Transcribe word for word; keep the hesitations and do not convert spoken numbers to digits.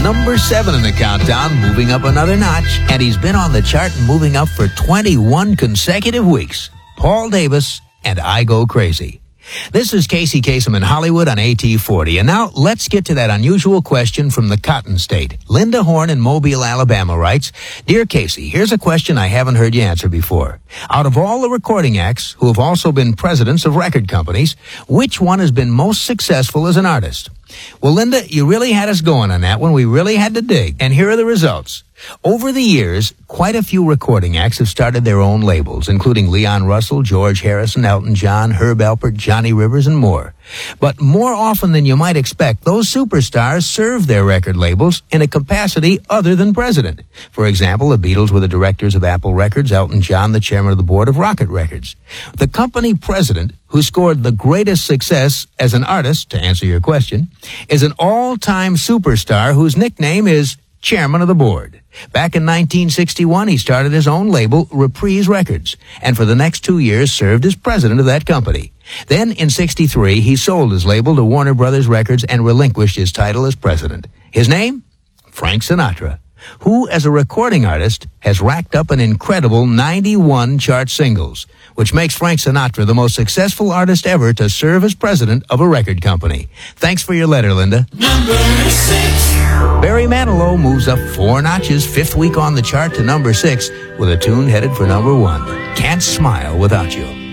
number seven in the countdown, moving up another notch, and he's been on the chart and moving up for twenty-one consecutive weeks. Paul Davis and I Go Crazy. This is Casey Kasem in Hollywood on A T forty. And now let's get to that unusual question from the Cotton State. Linda Horn in Mobile, Alabama writes, Dear Casey, here's a question I haven't heard you answer before. Out of all the recording acts who have also been presidents of record companies, which one has been most successful as an artist? Well, Linda, you really had us going on that one. We really had to dig. And here are the results. Over the years, quite a few recording acts have started their own labels, including Leon Russell, George Harrison, Elton John, Herb Alpert, Johnny Rivers, and more. But more often than you might expect, those superstars serve their record labels in a capacity other than president. For example, the Beatles were the directors of Apple Records, Elton John, the chairman of the board of Rocket Records. The company president, who scored the greatest success as an artist, to answer your question, is an all-time superstar whose nickname is chairman of the board. Back in nineteen sixty-one, he started his own label, Reprise Records, and for the next two years served as president of that company. Then, in sixty-three, he sold his label to Warner Brothers Records and relinquished his title as president. His name? Frank Sinatra, who, as a recording artist, has racked up an incredible ninety-one chart singles, which makes Frank Sinatra the most successful artist ever to serve as president of a record company. Thanks for your letter, Linda. Number six. Barry Manilow moves up four notches, fifth week on the chart to number six, with a tune headed for number one. Can't Smile Without You.